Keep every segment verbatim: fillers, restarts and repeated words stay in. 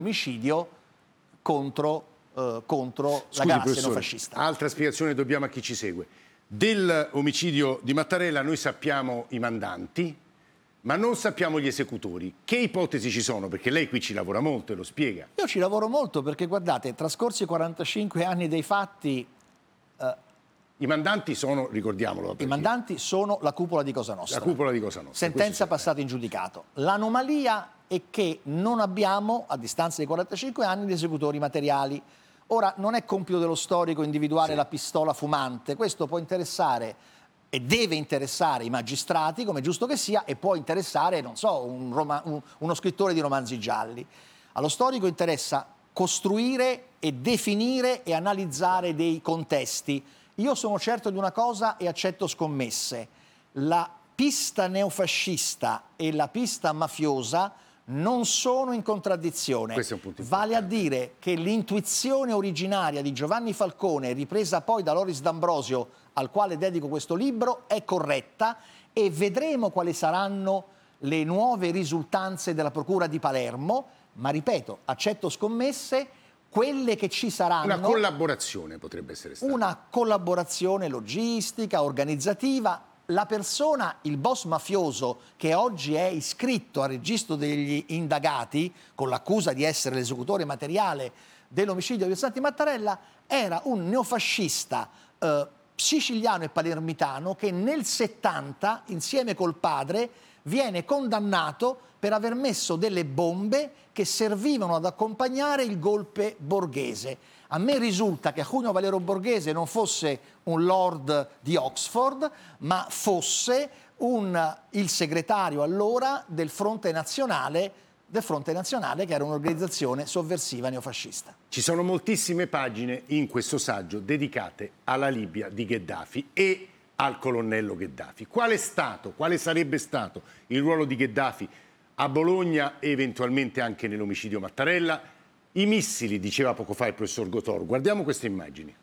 omicidio contro, eh, contro Scusi, la galassia neofascista. Altra spiegazione dobbiamo a chi ci segue. Dell'omicidio di Mattarella noi sappiamo i mandanti, ma non sappiamo gli esecutori. Che ipotesi ci sono? Perché lei qui ci lavora molto e lo spiega. Io ci lavoro molto perché, guardate, trascorsi quarantacinque anni dei fatti... Eh, I mandanti sono, ricordiamolo... I mandanti sono la cupola di Cosa Nostra. La cupola di Cosa Nostra. Sentenza passata in giudicato. L'anomalia è che non abbiamo, a distanza di quarantacinque anni, gli esecutori materiali. Ora, non è compito dello storico individuare sì. la pistola fumante. Questo può interessare... e deve interessare i magistrati, come è giusto che sia, e può interessare, non so, un roma- un, uno scrittore di romanzi gialli. Allo storico interessa costruire e definire e analizzare dei contesti. Io sono certo di una cosa e accetto scommesse. La pista neofascista e la pista mafiosa non sono in contraddizione. Questo è un punto vale a dire che l'intuizione originaria di Giovanni Falcone, ripresa poi da Loris D'Ambrosio, al quale dedico questo libro, è corretta e vedremo quali saranno le nuove risultanze della Procura di Palermo, ma ripeto, accetto scommesse, quelle che ci saranno... Una collaborazione potrebbe essere stata. Una collaborazione logistica, organizzativa. La persona, il boss mafioso che oggi è iscritto al registro degli indagati con l'accusa di essere l'esecutore materiale dell'omicidio di Santi Mattarella, era un neofascista eh, siciliano e palermitano che nel settanta, insieme col padre, viene condannato per aver messo delle bombe che servivano ad accompagnare il golpe Borghese. A me risulta che Junio Valero Borghese non fosse un lord di Oxford, ma fosse un, il segretario allora del Fronte Nazionale, del Fronte Nazionale, che era un'organizzazione sovversiva neofascista. Ci sono moltissime pagine in questo saggio dedicate alla Libia di Gheddafi e al colonnello Gheddafi. Qual è stato, quale sarebbe stato il ruolo di Gheddafi a Bologna e eventualmente anche nell'omicidio Mattarella? I missili, diceva poco fa il professor Gotor. Guardiamo queste immagini.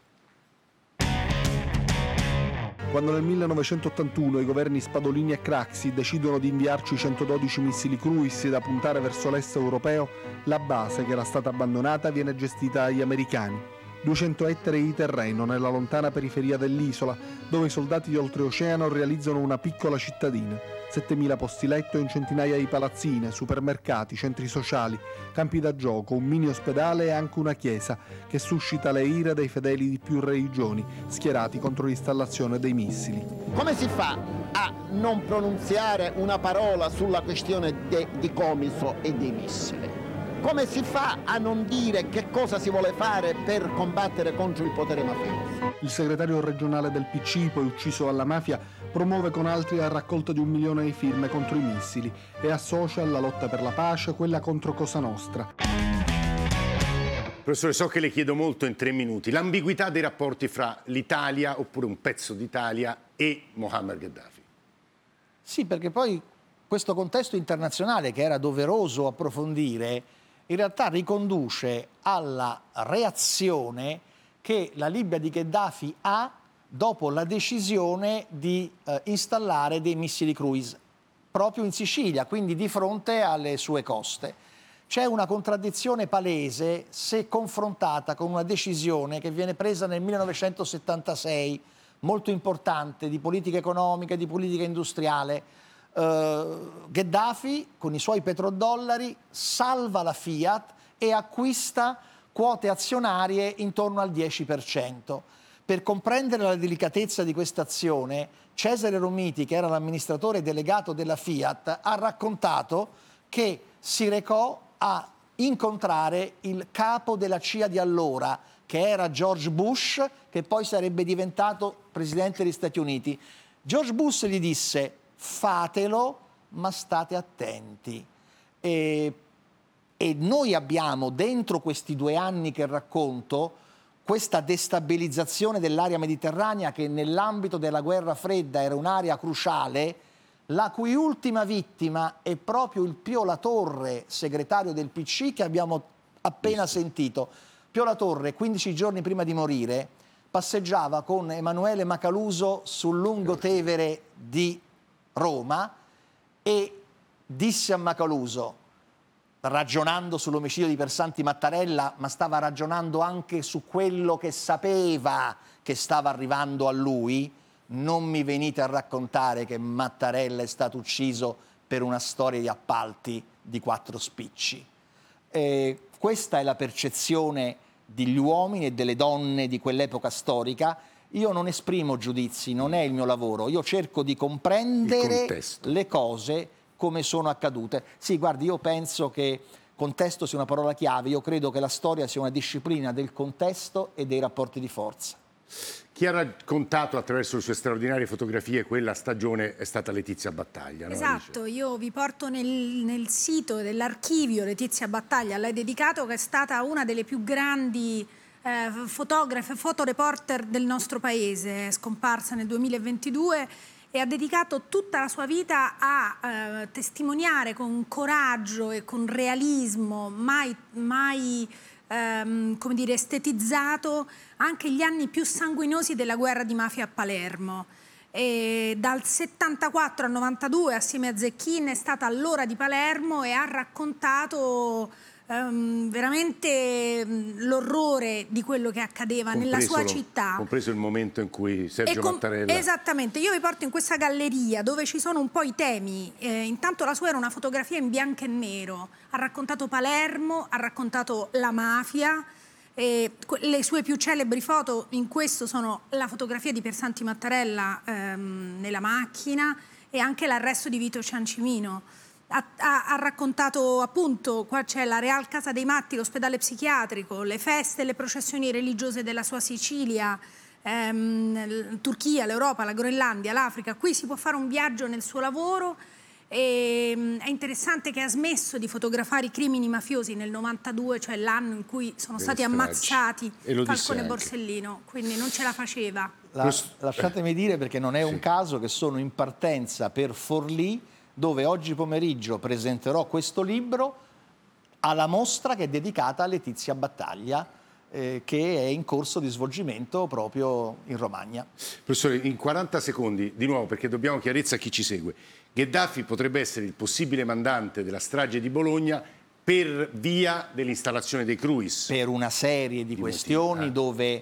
Quando nel millenovecentottantuno i governi Spadolini e Craxi decidono di inviarci centododici missili Cruise da puntare verso l'est europeo, la base, che era stata abbandonata, viene gestita dagli americani. duecento ettari di terreno nella lontana periferia dell'isola, dove i soldati di oltreoceano realizzano una piccola cittadina. settemila posti letto in centinaia di palazzine, supermercati, centri sociali, campi da gioco, un mini ospedale e anche una chiesa che suscita le ire dei fedeli di più religioni, schierati contro l'installazione dei missili. Come si fa a non pronunziare una parola sulla questione de- di Comiso e dei missili? Come si fa a non dire che cosa si vuole fare per combattere contro il potere mafioso? Il segretario regionale del P C, poi ucciso dalla mafia, promuove con altri la raccolta di un milione di firme contro i missili e associa alla lotta per la pace quella contro Cosa Nostra. Professore, so che le chiedo molto in tre minuti. L'ambiguità dei rapporti fra l'Italia, oppure un pezzo d'Italia, e Mohammed Gheddafi. Sì, perché poi questo contesto internazionale che era doveroso approfondire in realtà riconduce alla reazione che la Libia di Gheddafi ha dopo la decisione di eh, installare dei missili cruise proprio in Sicilia, quindi di fronte alle sue coste. C'è una contraddizione palese se confrontata con una decisione che viene presa nel millenovecentosettantasei, molto importante, di politica economica e di politica industriale. Uh, Gheddafi con i suoi petrodollari salva la Fiat e acquista quote azionarie intorno al dieci per cento. Per comprendere la delicatezza di questa azione, Cesare Romiti, che era l'amministratore delegato della Fiat, ha raccontato che si recò a incontrare il capo della C I A di allora, che era George Bush, che poi sarebbe diventato presidente degli Stati Uniti. George Bush gli disse: fatelo, ma state attenti. E, e noi abbiamo dentro questi due anni che racconto questa destabilizzazione dell'area mediterranea che nell'ambito della guerra fredda era un'area cruciale, la cui ultima vittima è proprio il Pio La Torre, segretario del P C, che abbiamo appena sentito. Pio La Torre, quindici giorni prima di morire, passeggiava con Emanuele Macaluso sul lungotevere di Roma e disse a Macaluso: ragionando sull'omicidio di Piersanti Mattarella, ma stava ragionando anche su quello che sapeva che stava arrivando a lui. Non mi venite a raccontare che Mattarella è stato ucciso per una storia di appalti di quattro spicci. Eh, questa è la percezione degli uomini e delle donne di quell'epoca storica. Io non esprimo giudizi, non è il mio lavoro, io cerco di comprendere le cose come sono accadute. Sì, guardi, io penso che contesto sia una parola chiave, io credo che la storia sia una disciplina del contesto e dei rapporti di forza. Chi ha raccontato attraverso le sue straordinarie fotografie quella stagione è stata Letizia Battaglia. No, esatto, Alice? Io vi porto nel, nel sito dell'archivio Letizia Battaglia, a lei dedicato, che è stata una delle più grandi eh, fotografe, fotoreporter del nostro paese, scomparsa nel duemilaventidue, e ha dedicato tutta la sua vita a eh, testimoniare con coraggio e con realismo, mai, mai ehm, come dire, estetizzato, anche gli anni più sanguinosi della guerra di mafia a Palermo. E dal settantaquattro al novantadue, assieme a Zecchin, è stata all'Ora di Palermo e ha raccontato Um, veramente um, l'orrore di quello che accadeva compreso nella sua città. Compreso il momento in cui Sergio com- Mattarella... Esattamente, io vi porto in questa galleria dove ci sono un po' i temi. Eh, intanto la sua era una fotografia in bianco e nero, ha raccontato Palermo, ha raccontato la mafia, eh, le sue più celebri foto in questo sono la fotografia di Piersanti Mattarella ehm, nella macchina e anche l'arresto di Vito Ciancimino. Ha, ha, ha raccontato appunto, qua c'è la Real Casa dei Matti, l'ospedale psichiatrico, le feste e le processioni religiose della sua Sicilia, ehm, Turchia, l'Europa, la Groenlandia, l'Africa. Qui si può fare un viaggio nel suo lavoro e um, è interessante che ha smesso di fotografare i crimini mafiosi nel novantadue, cioè l'anno in cui sono stati ammazzati Falcone e Borsellino, quindi non ce la faceva. La, lasciatemi dire, perché non è un caso che sono in partenza per Forlì, dove oggi pomeriggio presenterò questo libro alla mostra che è dedicata a Letizia Battaglia, eh, che è in corso di svolgimento proprio in Romagna. Professore, in quaranta secondi, di nuovo, perché dobbiamo chiarezza a chi ci segue, Gheddafi potrebbe essere il possibile mandante della strage di Bologna per via dell'installazione dei cruise. Per una serie di, di questioni eh. dove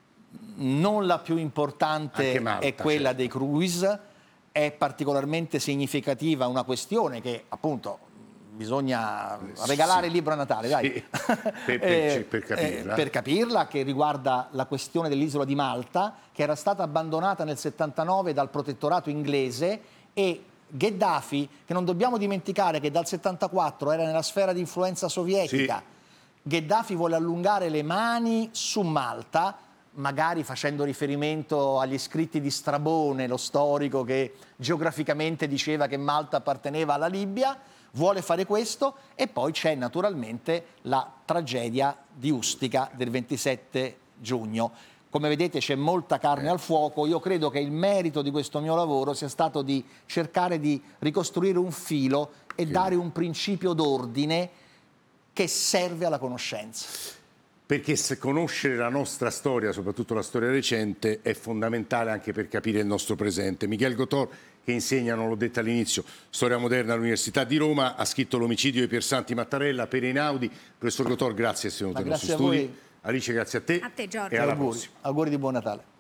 non la più importante Malta, è quella certo. dei cruise. È particolarmente significativa una questione che appunto bisogna regalare sì. il libro a Natale, dai. Sì. per, per, per, capirla. Eh, per capirla, che riguarda la questione dell'isola di Malta, che era stata abbandonata nel settantanove dal protettorato inglese, e Gheddafi, che non dobbiamo dimenticare che dal settantaquattro era nella sfera di influenza sovietica, sì. Gheddafi vuole allungare le mani su Malta, magari facendo riferimento agli scritti di Strabone, lo storico che geograficamente diceva che Malta apparteneva alla Libia, vuole fare questo, e poi c'è naturalmente la tragedia di Ustica del ventisette giugno. Come vedete c'è molta carne al fuoco. Io credo che il merito di questo mio lavoro sia stato di cercare di ricostruire un filo e sì. dare un principio d'ordine che serve alla conoscenza. Perché se conoscere la nostra storia, soprattutto la storia recente, è fondamentale anche per capire il nostro presente. Michel Gotor, che insegna, non l'ho detto all'inizio, storia moderna all'Università di Roma, ha scritto L'omicidio di Piersanti Mattarella per Einaudi. Professor Gotor, grazie di essere venuto nei nostri studi. Alice, grazie a te. A te, Giorgio. E alla auguri, prossima. auguri di buon Natale.